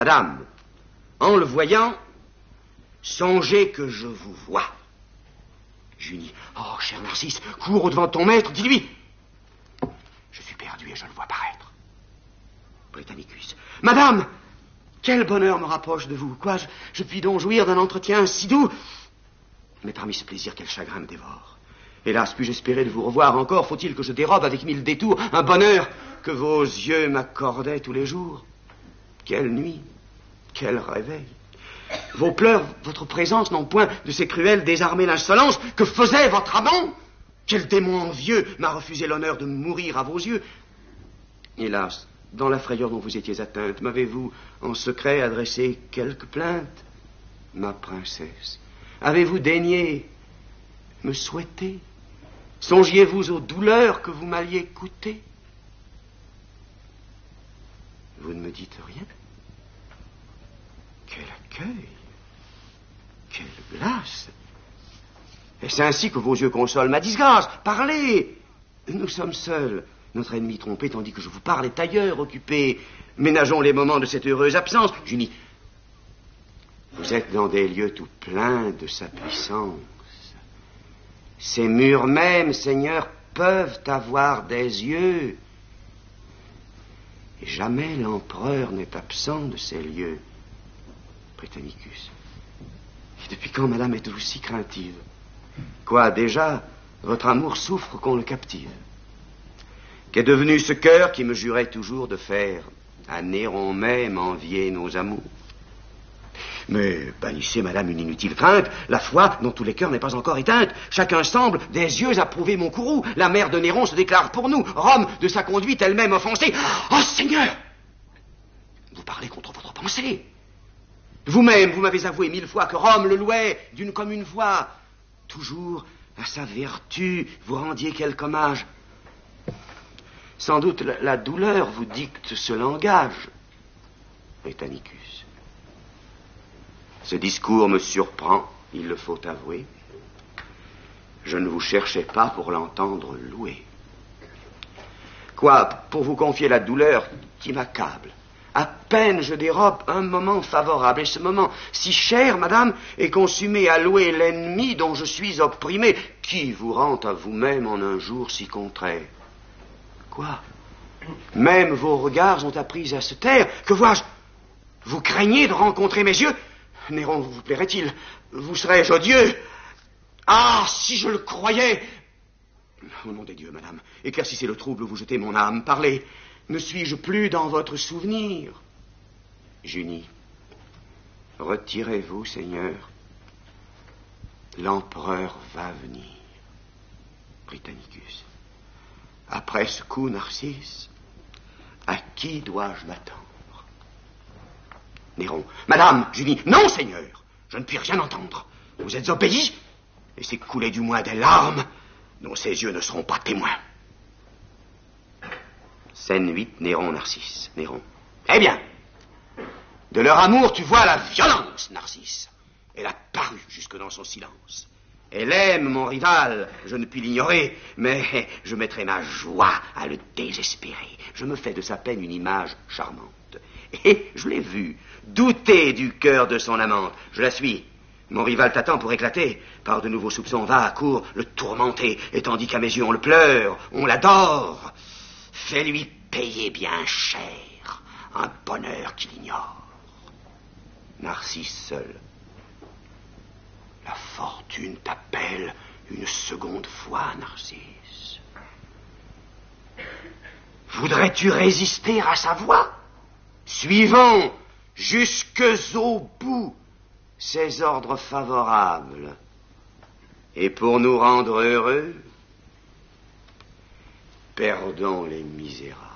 Madame, en le voyant, songez que je vous vois. Junie, oh, cher Narcisse, cours au-devant de ton maître, dis-lui. Je suis perdu et je le vois paraître. Britannicus, madame, quel bonheur me rapproche de vous. Quoi, je puis donc jouir d'un entretien si doux. Mais parmi ce plaisir, quel chagrin me dévore. Hélas, puis-je espérer de vous revoir encore? Faut-il que je dérobe avec 1000 détours un bonheur que vos yeux m'accordaient tous les jours? Quelle nuit, quel réveil. Vos pleurs, votre présence n'ont point de ces cruels désarmés l'insolence que faisait votre amant. Quel démon envieux m'a refusé l'honneur de mourir à vos yeux. Hélas, dans la frayeur dont vous étiez atteinte, m'avez-vous en secret adressé quelques plaintes? Ma princesse, avez-vous daigné me souhaiter? Songiez-vous aux douleurs que vous m'alliez coûter? Vous ne me dites rien? Quel accueil! Quelle glace! Est-ce ainsi que vos yeux consolent ma disgrâce? Parlez! Nous sommes seuls, notre ennemi trompé, tandis que je vous parle est ailleurs, occupé. Ménageons les moments de cette heureuse absence. Junie, vous êtes dans des lieux tout pleins de sa puissance. Ces murs mêmes, Seigneur, peuvent avoir des yeux. Et jamais l'empereur n'est absent de ces lieux. Britannicus. Et depuis quand, madame, êtes-vous si craintive? Quoi, déjà, votre amour souffre qu'on le captive. Qu'est devenu ce cœur qui me jurait toujours de faire à Néron même envier nos amours? Mais bannissez, madame, une inutile crainte. La foi, dont tous les cœurs n'est pas encore éteinte. Chacun semble des yeux approuver mon courroux. La mère de Néron se déclare pour nous. Rome, de sa conduite elle-même offensée. Oh, Seigneur! Vous parlez contre votre pensée. Vous-même, vous m'avez avoué 1000 fois que Rome le louait d'une commune voix. Toujours à sa vertu, vous rendiez quelque hommage. Sans doute la douleur vous dicte ce langage. Britannicus. Ce discours me surprend, il le faut avouer. Je ne vous cherchais pas pour l'entendre louer. Quoi, pour vous confier la douleur qui m'accable. À peine je dérobe un moment favorable, et ce moment si cher, madame, est consumé à louer l'ennemi dont je suis opprimé, qui vous rend à vous-même en un jour si contraire. Quoi? Même vos regards ont appris à se taire. Que vois-je? Vous craignez de rencontrer mes yeux? Néron, vous plairait-il? Vous serais-je odieux? Ah, si je le croyais! Au nom des dieux, madame, éclaircissez le trouble où vous jetez mon âme. Parlez. Ne suis-je plus dans votre souvenir? Junie, retirez-vous, Seigneur. L'empereur va venir. Britannicus. Après ce coup, Narcisse, à qui dois-je m'attendre? Néron. Madame, Junie. Non, Seigneur, je ne puis rien entendre. Vous êtes obéis? Laissez couler du moins des larmes dont ces yeux ne seront pas témoins. Scène 8, Néron, Narcisse. Néron. Eh bien, de leur amour, tu vois la violence, Narcisse. Elle a paru jusque dans son silence. Elle aime mon rival, je ne puis l'ignorer, mais je mettrai ma joie à le désespérer. Je me fais de sa peine une image charmante. Et je l'ai vu, douter du cœur de son amante. Je la suis. Mon rival t'attend pour éclater. Par de nouveaux soupçons, va, cours, le tourmenter. Et tandis qu'à mes yeux on le pleure, on l'adore. Fais-lui payer bien cher un bonheur qu'il ignore. Narcisse seul. La fortune t'appelle une seconde fois, Narcisse. Voudrais-tu résister à sa voix? Suivons jusque au bout ses ordres favorables. Et pour nous rendre heureux, perdons les misérables.